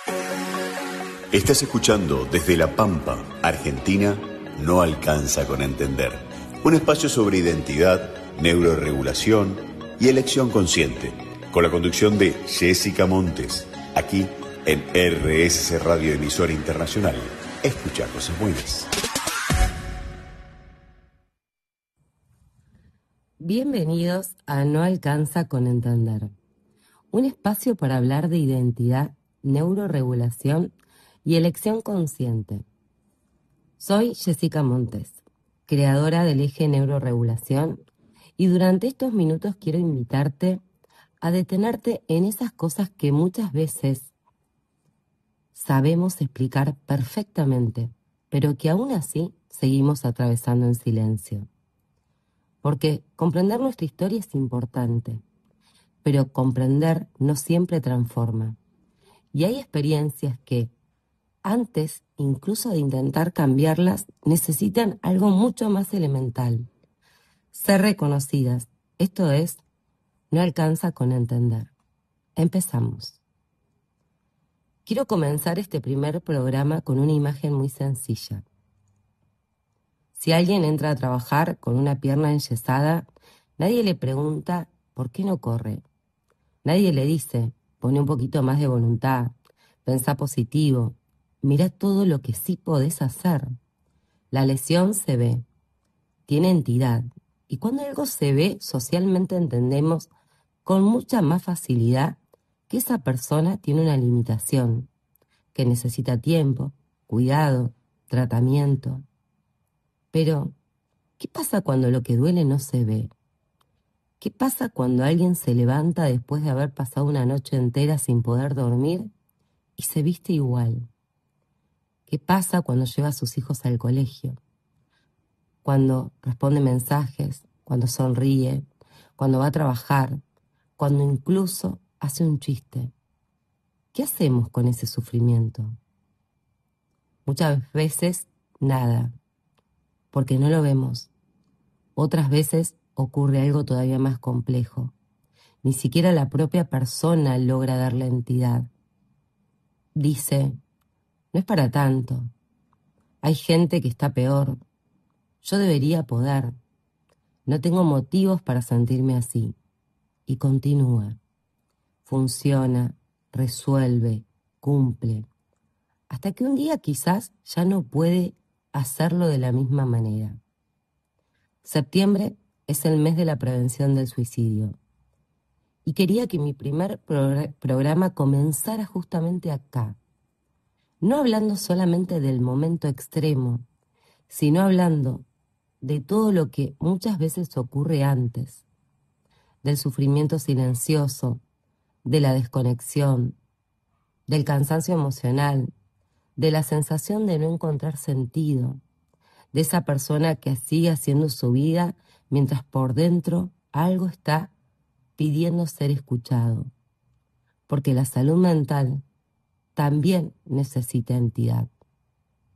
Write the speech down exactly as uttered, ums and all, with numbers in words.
Estás escuchando desde La Pampa, Argentina, No Alcanza con Entender. Un espacio sobre identidad, neuroregulación y elección consciente. Con la conducción de Jessica Montes. Aquí en R S C Radio Emisora Internacional. Escucha cosas buenas. Bienvenidos a No Alcanza con Entender. Un espacio para hablar de identidad, neuroregulación y elección consciente. Soy Jessica Montes, creadora del eje neuroregulación, y durante estos minutos quiero invitarte a detenerte en esas cosas que muchas veces sabemos explicar perfectamente, pero que aún así seguimos atravesando en silencio. Porque comprender nuestra historia es importante, pero comprender no siempre transforma. Y hay experiencias que, antes incluso de intentar cambiarlas, necesitan algo mucho más elemental. Ser reconocidas. Esto es, no alcanza con entender. Empezamos. Quiero comenzar este primer programa con una imagen muy sencilla. Si alguien entra a trabajar con una pierna enyesada, nadie le pregunta ¿por qué no corre? Nadie le dice, pone un poquito más de voluntad, pensá positivo, mira todo lo que sí podés hacer. La lesión se ve, tiene entidad, y cuando algo se ve, socialmente entendemos con mucha más facilidad que esa persona tiene una limitación, que necesita tiempo, cuidado, tratamiento. Pero, ¿qué pasa cuando lo que duele no se ve? ¿Qué pasa cuando alguien se levanta después de haber pasado una noche entera sin poder dormir y se viste igual? ¿Qué pasa cuando lleva a sus hijos al colegio? Cuando responde mensajes, cuando sonríe, cuando va a trabajar, cuando incluso hace un chiste. ¿Qué hacemos con ese sufrimiento? Muchas veces nada, porque no lo vemos. Otras veces ocurre algo todavía más complejo. Ni siquiera la propia persona logra darle entidad. Dice, no es para tanto. Hay gente que está peor. Yo debería poder. No tengo motivos para sentirme así. Y continúa. Funciona, resuelve, cumple. Hasta que un día quizás ya no puede hacerlo de la misma manera. Septiembre es el mes de la prevención del suicidio. Y quería que mi primer progr- programa comenzara justamente acá. No hablando solamente del momento extremo, sino hablando de todo lo que muchas veces ocurre antes, del sufrimiento silencioso, de la desconexión, del cansancio emocional, de la sensación de no encontrar sentido, de esa persona que sigue haciendo su vida mientras por dentro algo está pidiendo ser escuchado. Porque la salud mental también necesita entidad.